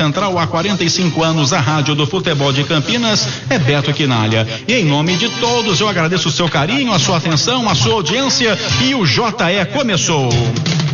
Central há 45 anos, a rádio do futebol de Campinas é Beto Quinalha. E em nome de todos eu agradeço o seu carinho, a sua atenção, a sua audiência, e o JE começou.